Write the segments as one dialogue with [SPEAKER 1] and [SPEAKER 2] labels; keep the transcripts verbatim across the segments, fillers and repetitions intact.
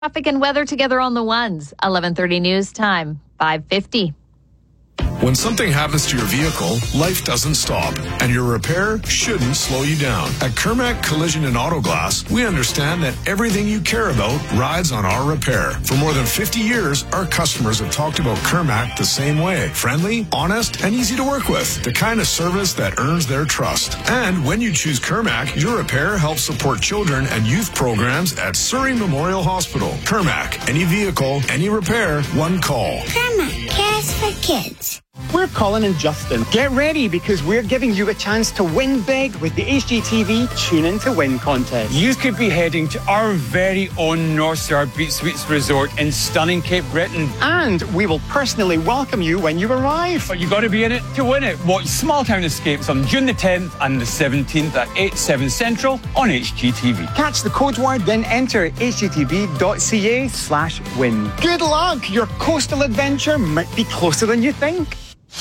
[SPEAKER 1] Traffic and weather together on the ones. eleven thirty news time, five fifty.
[SPEAKER 2] When something happens to your vehicle, life doesn't stop, and your repair shouldn't slow you down. At Kermac Collision and Auto Glass, we understand that everything you care about rides on our repair. For more than fifty years, our customers have talked about Kermac the same way. Friendly, honest, and easy to work with. The kind of service that earns their trust. And when you choose Kermac, your repair helps support children and youth programs at Surrey Memorial Hospital. Kermac, any vehicle, any repair, one call.
[SPEAKER 3] Kermac cares for kids.
[SPEAKER 4] We're Colin and Justin. Get ready because we're giving you a chance to win big with the H G T V Tune In to Win contest.
[SPEAKER 5] You could be heading to our very own North Star Beach Suites Resort in stunning Cape Breton.
[SPEAKER 4] And we will personally welcome you when you arrive.
[SPEAKER 5] But you got to be in it to win it. Watch Small Town Escapes on June the tenth and the seventeenth at eight, seven Central on H G T V.
[SPEAKER 4] Catch the code word, then enter hgtv.ca slash win. Good luck! Your coastal adventure might be closer than you think.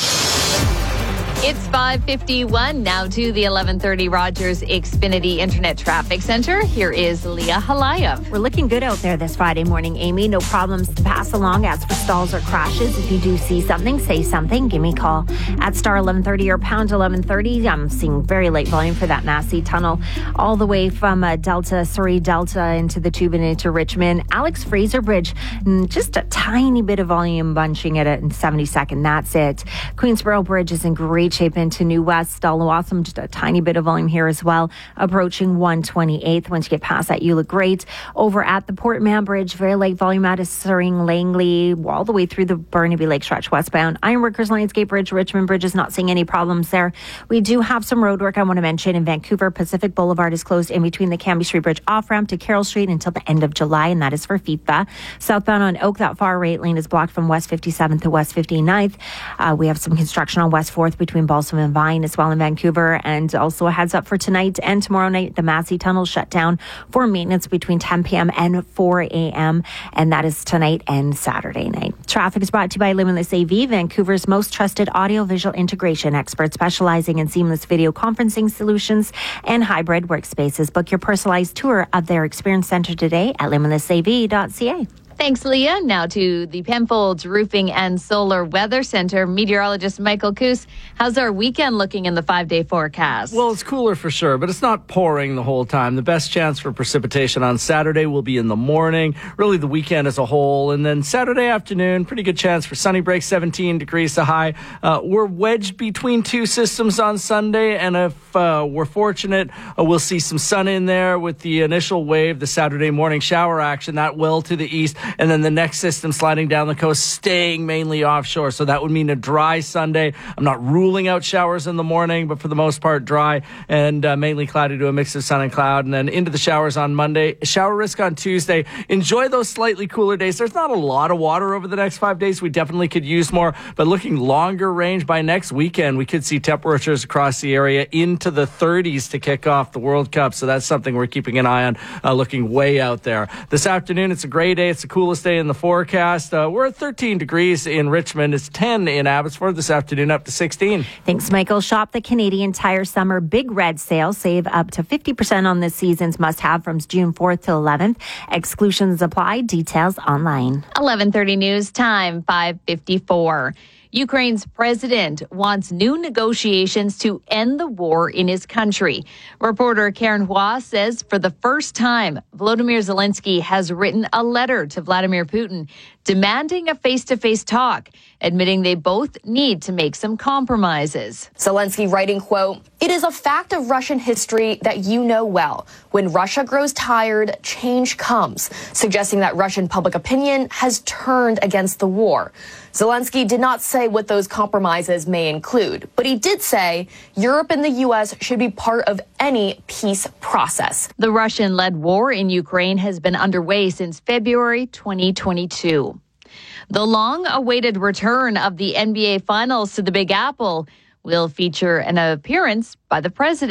[SPEAKER 1] It's five fifty-one, now to the eleven thirty Rogers Xfinity Internet Traffic Center. Here is Leah Halayev.
[SPEAKER 6] We're looking good out there this Friday morning, Amy. No problems to pass along. As for stalls or crashes, if you do see something, say something. Give me a call at star eleven thirty or pound eleven thirty. I'm seeing very late volume for that Massey Tunnel all the way from uh, Delta, Surrey Delta into the Tube and into Richmond. Alex Fraser Bridge, just a tiny bit of volume bunching it at seventy-second. That's it. Queensborough Bridge is in great shape into New West. Awesome, just a tiny bit of volume here as well. Approaching one twenty-eighth. Once you get past that, you look great. Over at the Portman Bridge, very late volume out of Surrey, Langley, all the way through the Burnaby Lake stretch westbound. Ironworkers Lionsgate Bridge, Richmond Bridge is not seeing any problems there. We do have some road work I want to mention in Vancouver. Pacific Boulevard is closed in between the Cambie Street Bridge off-ramp to Carroll Street until the end of July, and that is for FIFA. Southbound on Oak, that far right lane is blocked from West fifty-seventh to West fifty-ninth. Uh, we have some construction on West fourth between Balsam and Vine as well in Vancouver. And also a heads up for tonight and tomorrow night, the Massey Tunnel shut down for maintenance between ten p.m. and four a.m. And that is tonight and Saturday night. Traffic is brought to you by Limitless A V, Vancouver's most trusted audio-visual integration expert specializing in seamless video conferencing solutions and hybrid workspaces. Book your personalized tour of their experience center today at limitless a v dot c a.
[SPEAKER 1] Thanks, Leah. Now to the Penfolds Roofing and Solar Weather Center. Meteorologist Michael Coos, how's our weekend looking in the five-day forecast?
[SPEAKER 7] Well, it's cooler for sure, but it's not pouring the whole time. The best chance for precipitation on Saturday will be in the morning, really the weekend as a whole. And then Saturday afternoon, pretty good chance for sunny break, seventeen degrees to high. Uh, we're wedged between two systems on Sunday, and if uh, we're fortunate, uh, we'll see some sun in there with the initial wave, the Saturday morning shower action, that well to the east. And then the next system sliding down the coast, staying mainly offshore. So that would mean a dry Sunday. I'm not ruling out showers in the morning, but for the most part, dry and uh, mainly cloudy to a mix of sun and cloud. And then into the showers on Monday. Shower risk on Tuesday. Enjoy those slightly cooler days. There's not a lot of water over the next five days. We definitely could use more. But looking longer range by next weekend, we could see temperatures across the area into the thirties to kick off the World Cup. So that's something we're keeping an eye on, uh, looking way out there. This afternoon, it's a gray day. It's a cool coolest day in the forecast. Uh, we're at thirteen degrees in Richmond. It's ten in Abbotsford this afternoon, up to sixteen.
[SPEAKER 6] Thanks, Michael. Shop the Canadian Tire Summer Big Red Sale. Save up to fifty percent on this season's must-have from June fourth till eleventh. Exclusions apply. Details online.
[SPEAKER 1] eleven thirty news time, five fifty-four. Ukraine's president wants new negotiations to end the war in his country. Reporter Karen Hua says for the first time, Volodymyr Zelensky has written a letter to Vladimir Putin demanding a face-to-face talk, admitting they both need to make some compromises.
[SPEAKER 8] Zelensky writing, quote, "It is a fact of Russian history that you know well. When Russia grows tired, change comes," suggesting that Russian public opinion has turned against the war. Zelensky did not say what those compromises may include, but he did say Europe and the U S should be part of any peace process.
[SPEAKER 1] The Russian-led war in Ukraine has been underway since February twenty twenty-two. The long-awaited return of the N B A Finals to the Big Apple will feature an appearance by the president.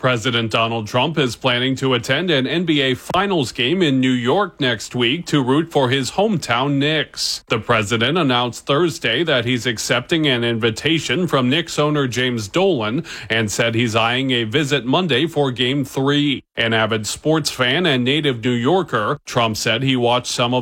[SPEAKER 9] President Donald Trump is planning to attend an N B A Finals game in New York next week to root for his hometown Knicks. The president announced Thursday that he's accepting an invitation from Knicks owner James Dolan and said he's eyeing a visit Monday for Game three. An avid sports fan and native New Yorker, Trump said he watched some of